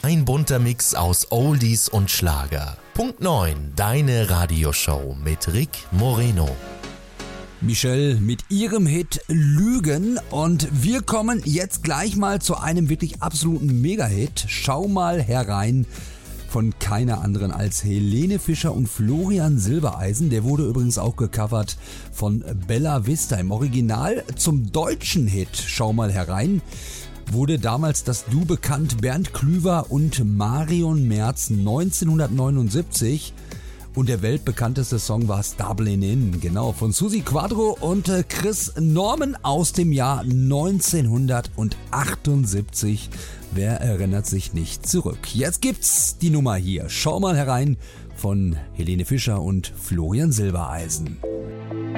Ein bunter Mix aus Oldies und Schlager. Punkt 9, deine Radioshow mit Rick Moreno. Michelle mit ihrem Hit Lügen und wir kommen jetzt gleich mal zu einem wirklich absoluten Mega-Hit. Schau mal herein von keiner anderen als Helene Fischer und Florian Silbereisen. Der wurde übrigens auch gecovert von Bella Vista. Im Original zum deutschen Hit Schau mal herein wurde damals das Du bekannt Bernd Klüver und Marion Merz 1979. Und der weltbekannteste Song war Starblinin, genau, von Susi Quadro und Chris Norman aus dem Jahr 1978. Wer erinnert sich nicht zurück? Jetzt gibt's die Nummer hier. Schau mal herein von Helene Fischer und Florian Silbereisen.